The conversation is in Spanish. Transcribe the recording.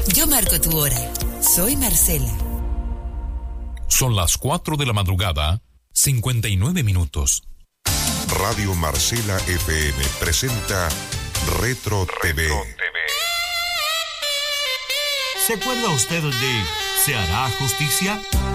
Yo marco tu hora. Soy Marcela. Son las 4 de la madrugada, 59 minutos. Radio Marcela FM presenta Retro TV. ¿Se acuerda usted de ¿Se hará justicia?